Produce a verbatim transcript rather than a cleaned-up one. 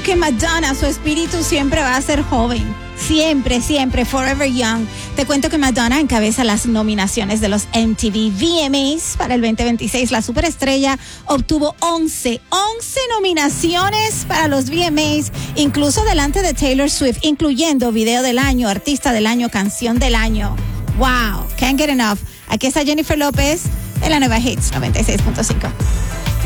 que Madonna, su espíritu siempre va a ser joven. Siempre, siempre, forever young. Te cuento que Madonna encabeza las nominaciones de los M T V V M As para el veinte veintiséis. La superestrella obtuvo once, once nominaciones para los V M As, incluso delante de Taylor Swift, incluyendo Video del Año, Artista del Año, Canción del Año. Wow, can't get enough. Aquí está Jennifer López de la nueva Hits noventa y seis punto cinco.